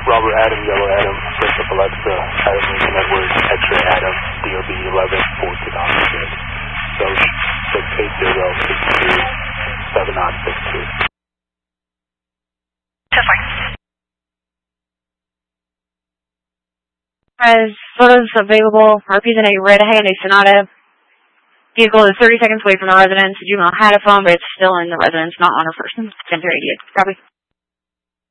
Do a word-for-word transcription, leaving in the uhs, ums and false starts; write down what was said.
Robert Adam, Yellow Adam, Bishop Alexa, Adam Lincoln Edward, X-Ray Adam, D O B eleven, four two nine six, Doge six eight zero, six two, seven nine six two. As photos available represent a red Hyundai Sonata. Vehicle is thirty seconds away from the residence. The juvenile had a phone, but it's still in the residence, not on her person. ten thirty. Copy.